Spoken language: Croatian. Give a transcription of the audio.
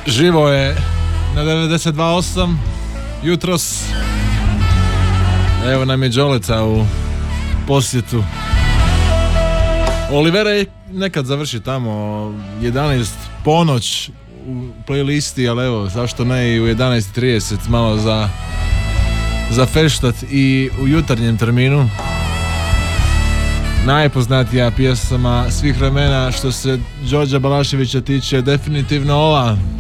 Živo je na 92.8 jutros. Evo nam je Đoleca u posjetu. Olivera je nekad završi tamo 11 ponoć u playlisti, ali evo, zašto ne i u 11.30 malo za feštat i u jutarnjem terminu. Najpoznatija pjesma svih vremena što se Đorđa Balaševića tiče definitivno ova.